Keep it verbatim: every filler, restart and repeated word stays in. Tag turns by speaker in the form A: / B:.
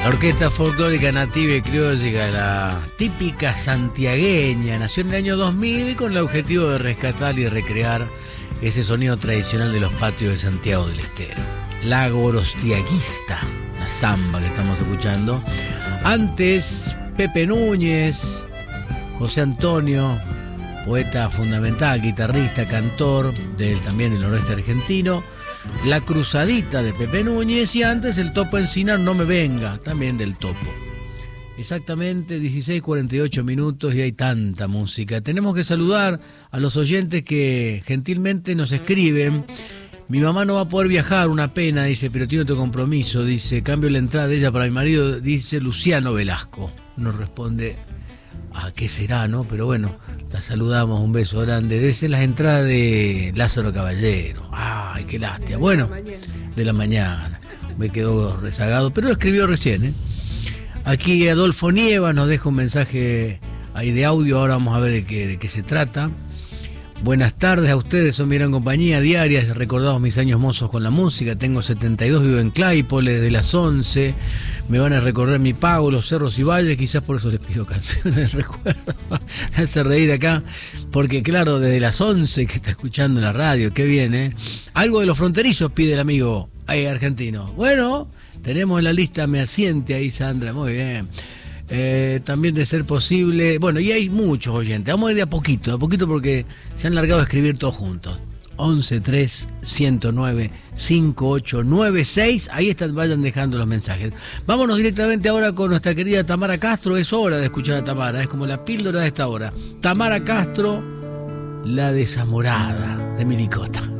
A: La orquesta folclórica nativa y criolla, la típica santiagueña, nació en el año dos mil con el objetivo de rescatar y recrear ese sonido tradicional de los patios de Santiago del Estero. La Gorostiaguista, la samba que estamos escuchando. Antes, Pepe Núñez, José Antonio, poeta fundamental, guitarrista, cantor del, también del noroeste argentino. La Cruzadita de Pepe Núñez y antes el Topo Encinar, No me venga, también del Topo. Exactamente dieciséis cuarenta y ocho minutos y hay tanta música. Tenemos que saludar a los oyentes que gentilmente nos escriben. Mi mamá no va a poder viajar, una pena, dice, pero tiene otro compromiso, dice, cambio la entrada de ella para mi marido, dice Luciano Velasco. Nos responde, ¿a qué será, no? Pero bueno, la saludamos, un beso grande. Debe ser las entradas de Lázaro Caballero. Ay, qué lástima. Bueno, de la mañana. Me quedó rezagado, pero lo escribió recién, ¿eh? Aquí Adolfo Nieva nos deja un mensaje ahí de audio, ahora vamos a ver de qué, de qué se trata. Buenas tardes a ustedes, son mi gran compañía diaria, recordamos mis años mozos con la música, tengo setenta y dos, vivo en Claypole desde las once, me van a recorrer mi pago, los cerros y valles, quizás por eso les pido canciones, recuerdo, me hace reír acá, porque claro, desde las once que está escuchando la radio, qué bien, ¿eh? Algo de los fronterizos pide el amigo ahí argentino. Bueno, tenemos en la lista, me asiente ahí Sandra, muy bien. Eh, también de ser posible, bueno, y hay muchos oyentes, vamos a ir de a poquito, de a poquito porque se han largado a escribir todos juntos. once tres ciento nueve cincuenta y ocho noventa y seis, ahí están, vayan dejando los mensajes. Vámonos directamente ahora con nuestra querida Tamara Castro, es hora de escuchar a Tamara, es como la píldora de esta hora. Tamara Castro, la desamorada de Milicota.